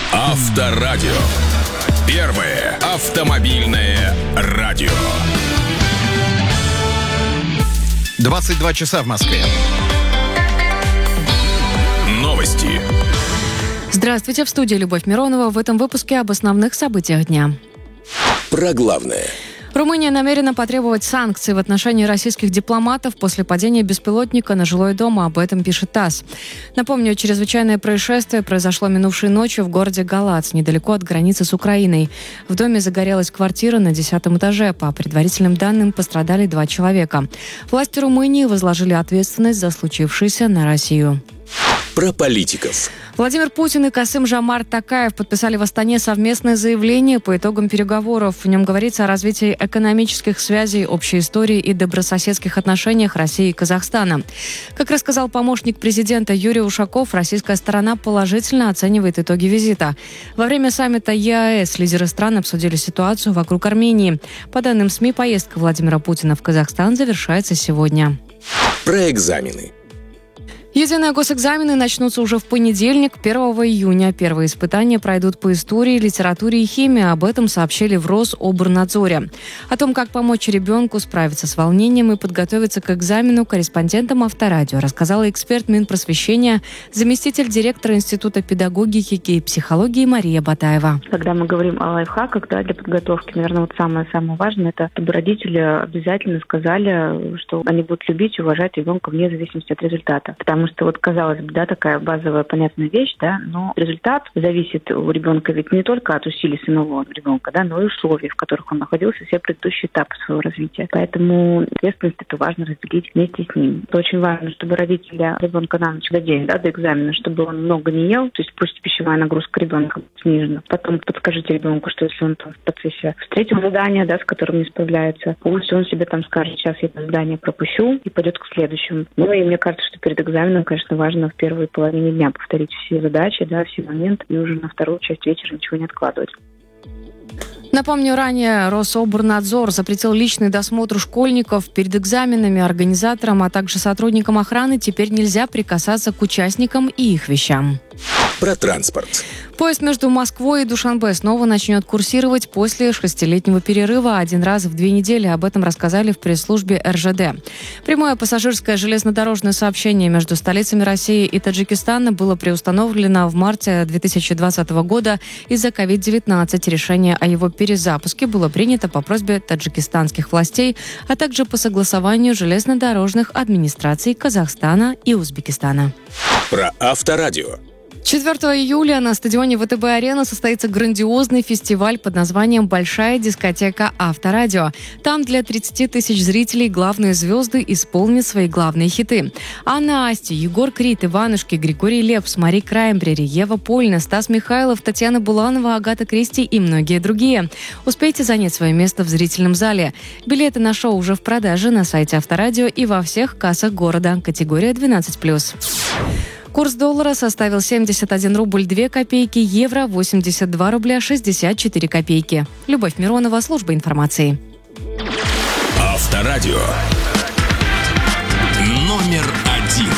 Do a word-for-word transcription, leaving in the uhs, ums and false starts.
Авторадио. Первое автомобильное радио. двадцать два часа в Москве. Новости. Здравствуйте, в студии Любовь Миронова. В этом выпуске об основных событиях дня. Про главное. Румыния намерена потребовать санкций в отношении российских дипломатов после падения беспилотника на жилой дом. Об этом пишет ТАСС. Напомню, чрезвычайное происшествие произошло минувшей ночью в городе Галац, недалеко от границы с Украиной. В доме загорелась квартира на десятом этаже. По предварительным данным, пострадали два человека. Власти Румынии возложили ответственность за случившееся на Россию. Про политиков. Владимир Путин и Касым-Жомарт Токаев подписали в Астане совместное заявление по итогам переговоров. В нем говорится о развитии экономических связей, общей истории и добрососедских отношениях России и Казахстана. Как рассказал помощник президента Юрий Ушаков, российская сторона положительно оценивает итоги визита. Во время саммита ЕАЭС лидеры стран обсудили ситуацию вокруг Армении. По данным СМИ, поездка Владимира Путина в Казахстан завершается сегодня. Про экзамены. Единые госэкзамены начнутся уже в понедельник, первого июня. Первые испытания пройдут по истории, литературе и химии. Об этом сообщили в Рособорнадзоре. О том, как помочь ребенку справиться с волнением и подготовиться к экзамену, корреспондентам Авторадио рассказала эксперт Минпросвещения, заместитель директора Института педагогики и психологии Мария Батаева. Когда мы говорим о лайфхаках, да, для подготовки, наверное, вот самое-самое важное, это чтобы родители обязательно сказали, что они будут любить и уважать ребенка вне зависимости от результата. Потому что, вот, казалось бы, да, такая базовая понятная вещь, да, но результат зависит у ребенка ведь не только от усилий самого ребенка, да, но и условий, в которых он находился все предыдущие этапы своего развития. Поэтому ответственность это важно разделить вместе с ним. Это очень важно, чтобы родители ребенка на ночь за день, да, до экзамена, чтобы он много не ел, то есть пусть пищевая нагрузка ребенка снижена. Потом подскажите ребенку, что если он там в процессе встретил задание, да, с которым не справляется, пусть он себе там скажет, сейчас я это задание пропущу и пойдет к следующему. Ну и мне кажется, что перед экзаменом, конечно, важно в первой половине дня повторить все задачи, да, все моменты, и уже на вторую часть вечера ничего не откладывать. Напомню, ранее Рособорнадзор запретил личный досмотр школьников перед экзаменами. Организаторам, а также сотрудникам охраны теперь нельзя прикасаться к участникам и их вещам. Про транспорт. Поезд между Москвой и Душанбе снова начнет курсировать после шестилетнего перерыва один раз в две недели. Об этом рассказали в пресс-службе эр жэ дэ. Прямое пассажирское железнодорожное сообщение между столицами России и Таджикистана было приустановлено в марте две тысячи двадцатого года из-за ковид девятнадцать. Решение о его перезапуске было принято по просьбе таджикистанских властей, а также по согласованию железнодорожных администраций Казахстана и Узбекистана. Про Авторадио. четвёртого июля на стадионе вэ тэ бэ-арена состоится грандиозный фестиваль под названием «Большая дискотека Авторадио». Там для тридцати тысяч зрителей главные звезды исполнят свои главные хиты. Анна Асти, Егор Крид, Иванушки, Григорий Лепс, Мари Краймбрери, Ева Польна, Стас Михайлов, Татьяна Буланова, Агата Кристи и многие другие. Успейте занять свое место в зрительном зале. Билеты на шоу уже в продаже на сайте Авторадио и во всех кассах города. Категория двенадцать плюс. Курс доллара составил семьдесят один рубль две копейки, евро восемьдесят два рубля шестьдесят четыре копейки. Любовь Миронова, служба информации. Авторадио.